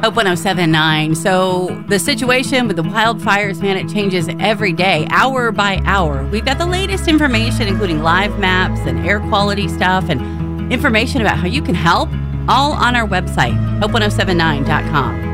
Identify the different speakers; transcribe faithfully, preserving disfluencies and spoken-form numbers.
Speaker 1: Hope one oh seven point nine. So the situation with the wildfires, man, it changes every day, hour by hour. We've got the latest information, including live maps and air quality stuff and information about how you can help, all on our website, hope one oh seven nine dot com.